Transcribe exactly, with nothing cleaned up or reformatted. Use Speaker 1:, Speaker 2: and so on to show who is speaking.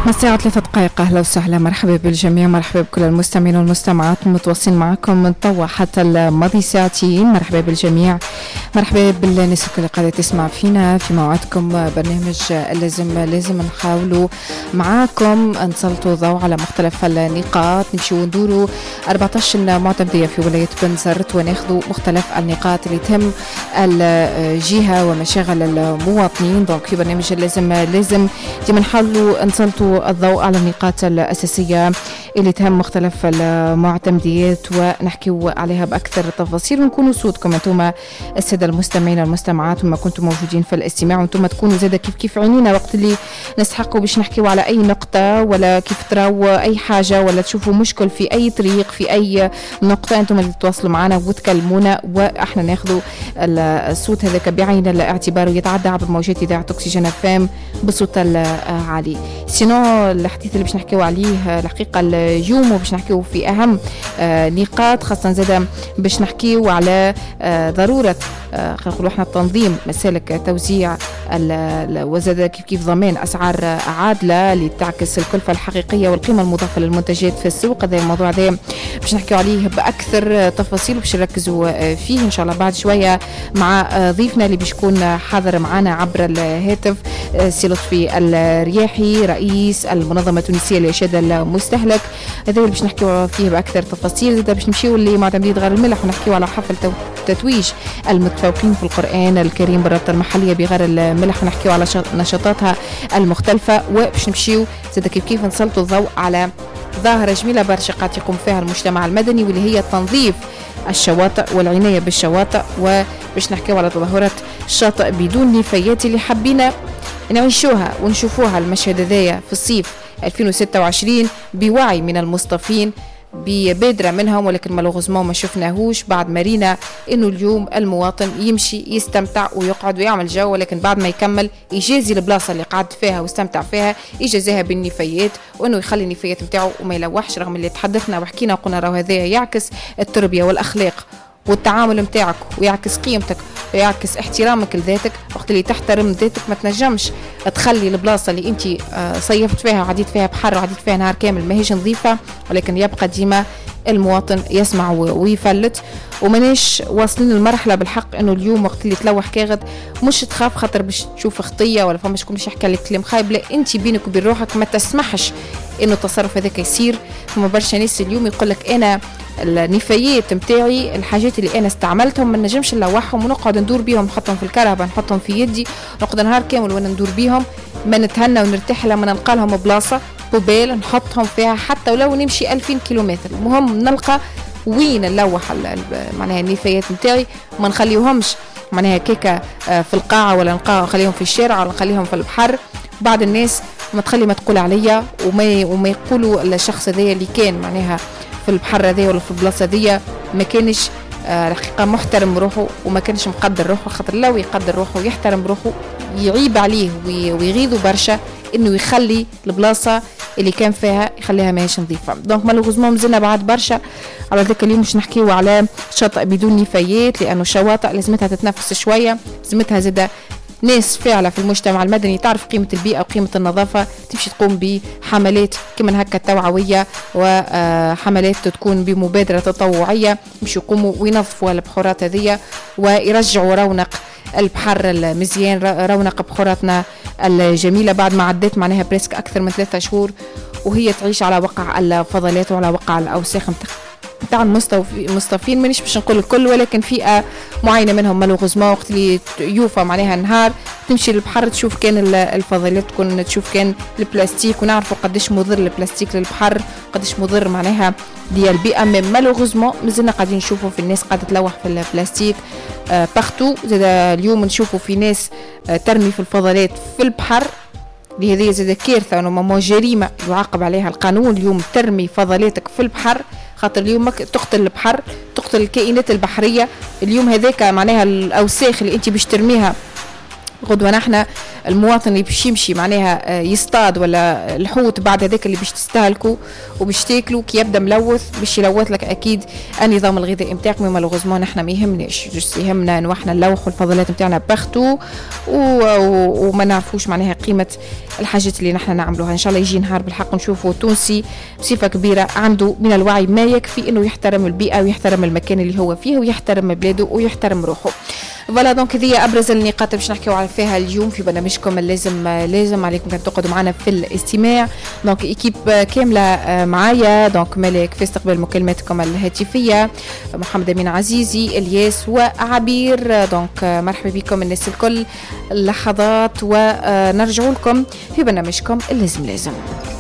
Speaker 1: الساعة ثلاثة دقائق. أهلا وسهلا، مرحبا بالجميع، مرحبا بكل المستمعين والمستمعات متواصلين معكم من طوى حتى الماضي ساعتين. مرحبا بالجميع، مرحبا بالناس اللي قاعدة تسمع فينا في موعدكم برنامج لازم لازم نحاولوا معاكم نسلطوا ضوء على مختلف النقاط، نمشيو ندوروا أربعة عشر معتمدية في ولاية بنزرت وناخذوا مختلف النقاط اللي تهم الجهة ومشاغل المواطنين. دونك في برنامج لازم لازم ديما نحاولوا نسلطوا الضوء على النقاط الأساسية اللي تهم مختلف المعتمديات ونحكيو عليها بأكثر تفاصيل، ونكونوا صوتكم أنتم السادة المستمعين والمستمعات وما كنتم موجودين في الاستماع، وأنتم تكونوا زادة كيف كيف عينينا وقت اللي نستحقوا باش نحكيو على أي نقطة ولا كيف تراو أي حاجة ولا تشوفوا مشكل في أي طريق في أي نقطة، أنتم اللي تتواصلوا معنا وتكلمونا وإحنا ناخذوا الصوت هذاك بعين الاعتبار ويتعدى عبر موجات إذاعة أكسجين اف ام بصوت العالي. سينو الحديث اللي باش نحكيو عليه الحقيقة اليوم وباش نحكيو في أهم نقاط، خاصة زادة باش نحكيو على ضرورة خلينا نقولوا احنا تنظيم مسالك توزيع وزاد كيف كيف ضمان أسعار عادلة اللي تعكس الكلفة الحقيقية والقيمة المضافة للمنتجات في السوق. هذا الموضوع ذا باش نحكيو عليه بأكثر تفاصيل وباش نركزوا فيه إن شاء الله بعد شوية مع ضيفنا اللي باش يكون حاضر معنا عبر الهاتف، سي لطفي الرياحي رئيس المنظمة التونسية لإرشاد المستهلك. هذا اللي باش نحكيو فيه بأكثر تفاصيل. زاد باش نمشيو لمعتمدية غار الملح ونحكيو على حفل تتويج المتفوقين في القرآن الكريم بالرابطة المحلية بغار الملح ونحكيو على نشاطاتها المختلفة، وباش نمشيو زاد كيف كيف نسلطوا الضوء على ظاهرة جميلة برشا قاعد يقوم فيها المجتمع المدني واللي هي تنظيف الشواطئ والعناية بالشواطئ، وباش نحكيو على تظاهرات الشاطئ بدون نفايات اللي حبينا نعيشوها ونشوفوها المشهد هذايا في الصيف ألفين وستة وعشرين بوعي من المصطفين ببادرة منهم، ولكن مالوغوزمون ما شفناهوش بعد مارينا انه اليوم المواطن يمشي يستمتع ويقعد ويعمل جو، ولكن بعد ما يكمل يجازي البلاصة اللي قعد فيها واستمتع فيها يجازيها بالنفايات، وانه يخلي النفايات متاعه وما يلوحش، رغم اللي تحدثنا وحكينا وقلنا راهو هذا يعكس التربية والأخلاق والتعامل متاعك ويعكس قيمتك ويعكس احترامك لذاتك. وقت اللي تحترم ذاتك ما تنجمش تخلي البلاصة اللي انت صيفت فيها وعديت فيها بحر وعديت فيها نهار كامل ما هيش نظيفة، ولكن يبقى ديما المواطن يسمع ويفلت. ومناش واصلين المرحلة بالحق انه اليوم وقت اللي تلوح كاغد مش تخاف خاطر باش تشوف خطية ولا فما شكون باش يحكي لك كلام خايب، لا انت بينك وبين روحك ما تسمحش انه التصرف هذاك يصير. فما برشا ناس اليوم يقول لك انا النفايات متاعي الحاجات اللي انا استعملتهم ما نجمش نلوحهم ونقعد ندور بيهم، نحطهم في الكرهبة نحطهم في يدي نقعد نهار كامل وانا ندور بيهم، ما نتهنى ونرتاح لما نلقى لهم بلاصة بوبيل نحطهم فيها حتى ولو نمشي ألفين كيلومتر، المهم نلقى وين نلوح معناها النفايات متاعي ما نخليهمش معناها كيكا في القاعة ولا نخليهم في الشارع ولا نخليهم في البحر. بعض الناس ما تخلي ما تقول عليا وما وما يقولوا الشخص هذا اللي كان معناها في البحر هذا ولا في البلاصة هذه ما كانش الحقيقة محترم روحه وما كانش مقدر روحه، خاطر لو يقدر روحه ويحترم روحه يعيب عليه ويغيظه برشا انه يخلي البلاصة اللي كان فيها يخليها ماهيش نظيفة. دونك مالوغوزمون مازلنا بعد برشا على ذاك اليوم مش نحكيو على شاطئ بدون نفايات، لانه الشواطئ لازمتها تتنفس شوية، لازمتها زادة ناس فاعلة في المجتمع المدني تعرف قيمة البيئة وقيمة النظافة تمشي تقوم بحملات كمان هكا توعوية وحملات تكون بمبادرة تطوعية مش يقوموا وينظفوا البحورات هذه ويرجعوا رونق البحر المزيان، رونق بحوراتنا الجميلة بعد ما عدت معناها بريسك أكثر من ثلاثة شهور وهي تعيش على وقع الفضلات وعلى وقع الأوساخ بتاع المصطفين. مانيش باش نقول الكل ولكن فئة معينة منهم مالوغوزمون وقت اللي يوفى معناها نهار تمشي للبحر تشوف كان الفضلات تكون تشوف كان البلاستيك، ونعرفوا قديش مضر البلاستيك للبحر قديش مضر معناها ديال البيئة. من مالوغوزمون مازلنا قاعدين نشوفوا في الناس قاعدة تلوح في البلاستيك آه باختو. زاد اليوم نشوفوا في ناس آه ترمي في الفضلات في البحر، لهذه زاد كارثة ونما جريمة يعاقب عليها القانون. اليوم ترمي فضلاتك في البحر خاطر اليوم تقتل البحر تقتل الكائنات البحرية. اليوم هذاك معناها الأوساخ اللي انت باش ترميها غدوة نحن المواطن اللي باش يمشي معناها يصطاد ولا الحوت بعد هذاك اللي باش تستهلكوا وباش تاكلوا كي يبدا ملوث باش يلوث لك اكيد النظام الغذائي نتاعك. مي مالوغوزمون نحن ما يهمناش، جوست يهمنا انه احنا نلوحوا الفضلات نتاعنا بختو وما نعرفوش معناها قيمه الحاجات اللي نحن نعملوها. ان شاء الله يجي نهار بالحق نشوفوا تونسي بصفه كبيره عنده من الوعي ما يكفي انه يحترم البيئه ويحترم المكان اللي هو فيه ويحترم بلاده ويحترم روحه. فوالا دونك هذه ابرز النقاط باش نحكيو على فيها اليوم في برنامجكم. لازم لازم عليكم كان تقعدوا معنا في الاستماع. دونك ايكيب كامله معايا، دونك ملك في استقبال مكالماتكم الهاتفيه، محمد امين عزيزي، الياس وعبير. دونك مرحبا بكم الناس الكل، لحظات ونرجع لكم في برنامجكم اللازم لازم.